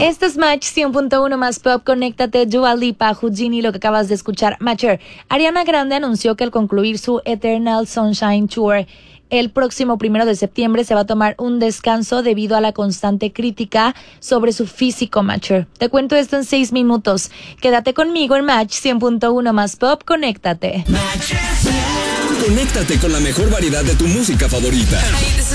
Este es Match 100.1 más pop. Conéctate, Dua Lipa, Houdini, lo que acabas de escuchar, Matcher. Ariana Grande anunció que al concluir su Eternal Sunshine Tour el próximo 1 de septiembre se va a tomar un descanso debido a la constante crítica sobre su físico, Matcher. Te cuento esto en 6 minutos. Quédate conmigo en Match 100.1 más pop. Conéctate. Conéctate con la mejor variedad de tu música favorita.